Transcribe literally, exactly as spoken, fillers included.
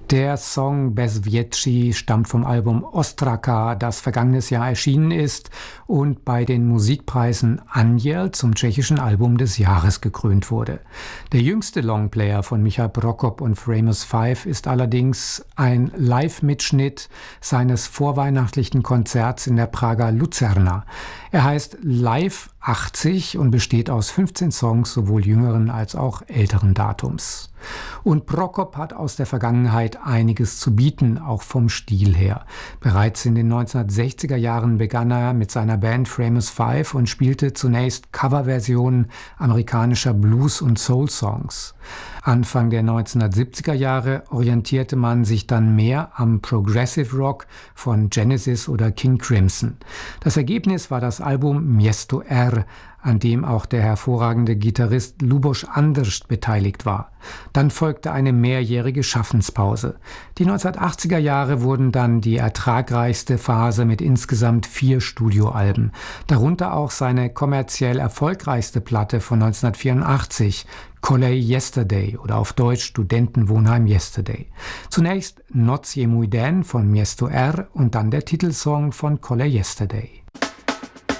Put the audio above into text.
Der Song Bez Větší stammt vom Album Ostraka, das vergangenes Jahr erschienen ist und bei den Musikpreisen Anděl zum tschechischen Album des Jahres gekrönt wurde. Der jüngste Longplayer von Michal Prokop und Famous Five ist allerdings ein Live-Mitschnitt seines vorweihnachtlichen Konzerts in der Prager Luzerna. Er heißt Live achtzig und besteht aus fünfzehn Songs sowohl jüngeren als auch älteren Datums. Und Prokop hat aus der Vergangenheit einiges zu bieten, auch vom Stil her. Bereits in den neunzehnhundertsechziger Jahren begann er mit seiner Band Famous Five und spielte zunächst Coverversionen amerikanischer Blues- und Soul-Songs. Anfang der neunzehnhundertsiebziger Jahre orientierte man sich dann mehr am Progressive Rock von Genesis oder King Crimson. Das Ergebnis war das Album Město R, an dem auch der hervorragende Gitarrist Luboš Andršť beteiligt war. Dann folgte eine mehrjährige Schaffenspause. Die neunzehnhundertachtziger Jahre wurden dann die ertragreichste Phase mit insgesamt vier Studioalben, darunter auch seine kommerziell erfolgreichste Platte von neunzehnhundertvierundachtzig, Kolej Yesterday oder auf Deutsch Studentenwohnheim Yesterday. Zunächst Noc je můj den von Město R und dann der Titelsong von Kolej Yesterday.